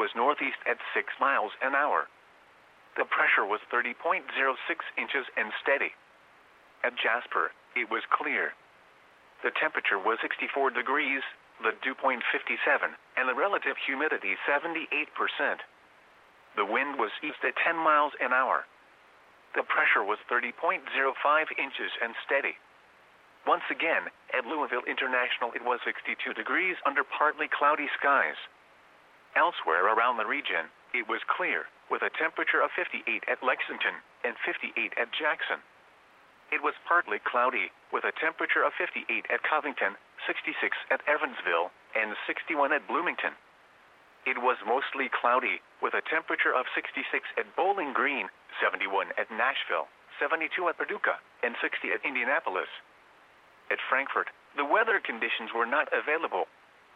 was northeast at 6 miles an hour. The pressure was 30.06 inches and steady. At Jasper, it was clear. The temperature was 64 degrees, the dew point 57, and the relative humidity 78%. The wind was east at 10 miles an hour. The pressure was 30.05 inches and steady. Once again, at Louisville International it was 62 degrees under partly cloudy skies. Elsewhere around the region, it was clear, with a temperature of 58 at Lexington and 58 at Jackson. It was partly cloudy, with a temperature of 58 at Covington, 66 at Evansville, and 61 at Bloomington. It was mostly cloudy, with a temperature of 66 at Bowling Green, 71 at Nashville, 72 at Paducah, and 60 at Indianapolis. At Frankfort, the weather conditions were not available.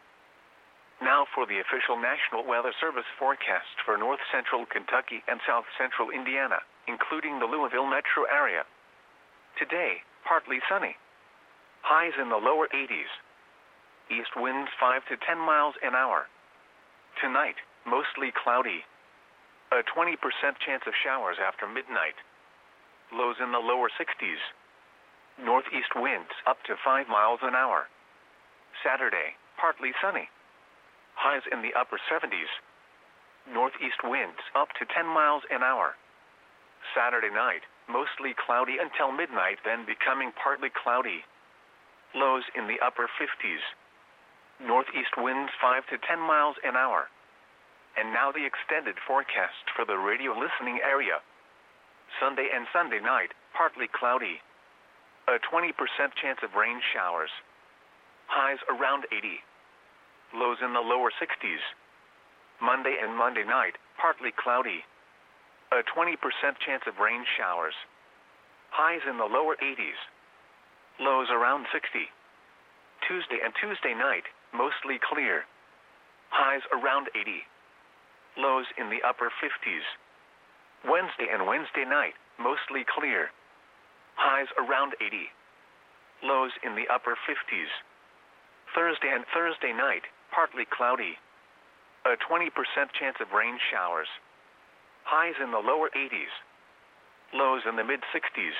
Now for the official National Weather Service forecast for north central Kentucky and south central Indiana, including the Louisville metro area. Today, partly sunny. Highs in the lower 80s. East winds 5 to 10 miles an hour. Tonight, mostly cloudy. A 20% chance of showers after midnight. Lows in the lower 60s. Northeast winds up to 5 miles an hour. Saturday, partly sunny. Highs in the upper 70s. Northeast winds up to 10 miles an hour. Saturday night, mostly cloudy until midnight, then becoming partly cloudy. Lows in the upper 50s. Northeast winds 5 to 10 miles an hour. And now the extended forecast for the radio listening area. Sunday and Sunday night, partly cloudy. A 20% chance of rain showers. Highs around 80. Lows in the lower 60s. Monday and Monday night, partly cloudy. A 20% chance of rain showers. Highs in the lower 80s. Lows around 60. Tuesday and Tuesday night, mostly clear. Highs around 80. Lows in the upper 50s. Wednesday and Wednesday night, mostly clear. Highs around 80. Lows in the upper 50s. Thursday and Thursday night, partly cloudy. A 20% chance of rain showers. Highs in the lower 80s. Lows in the mid-60s.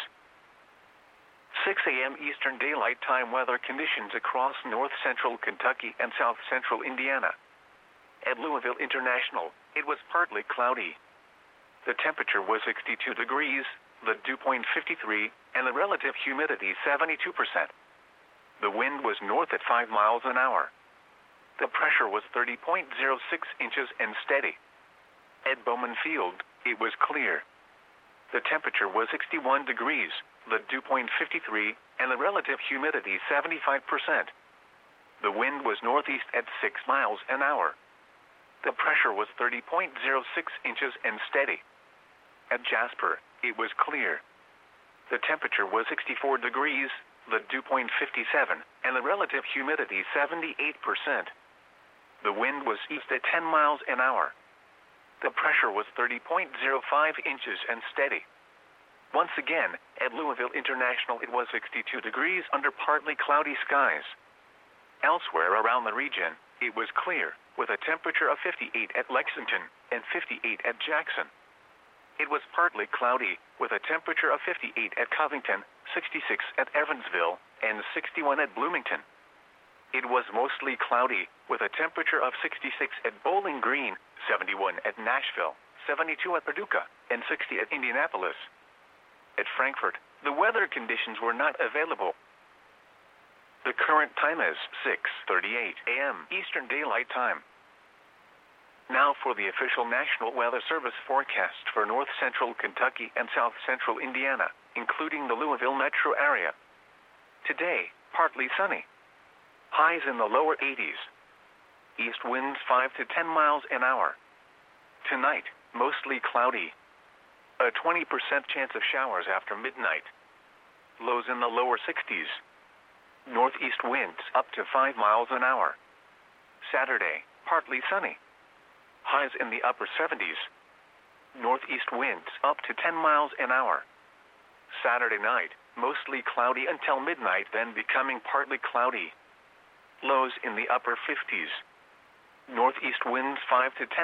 6 a.m. Eastern Daylight Time weather conditions across north central Kentucky and south central Indiana. At Louisville International, it was partly cloudy. The temperature was 62 degrees, the dew point 53, and the relative humidity 72%. The wind was north at 5 miles an hour. The pressure was 30.06 inches and steady. At Bowman Field, it was clear. The temperature was 61 degrees, the dew point 53, and the relative humidity 75%. The wind was northeast at 6 miles an hour. The pressure was 30.06 inches and steady. At Jasper, it was clear. The temperature was 64 degrees, the dew point 57, and the relative humidity 78%. The wind was east at 10 miles an hour. The pressure was 30.05 inches and steady. Once again, at Louisville International it was 62 degrees under partly cloudy skies. Elsewhere around the region, it was clear, with a temperature of 58 at Lexington and 58 at Jackson. It was partly cloudy, with a temperature of 58 at Covington, 66 at Evansville, and 61 at Bloomington. It was mostly cloudy, with a temperature of 66 at Bowling Green, 71 at Nashville, 72 at Paducah, and 60 at Indianapolis. At Frankfort, the weather conditions were not available. The current time is 6:38 a.m. Eastern Daylight Time. Now for the official National Weather Service forecast for north central Kentucky and south central Indiana, including the Louisville metro area. Today, partly sunny. Highs in the lower 80s. East winds 5 to 10 miles an hour. Tonight, mostly cloudy. A 20% chance of showers after midnight. Lows in the lower 60s. Northeast winds up to 5 miles an hour. Saturday, partly sunny. Highs in the upper 70s. Northeast winds up to 10 miles an hour. Saturday night, mostly cloudy until midnight, then becoming partly cloudy. Lows in the upper 50s. Northeast winds 5 to 10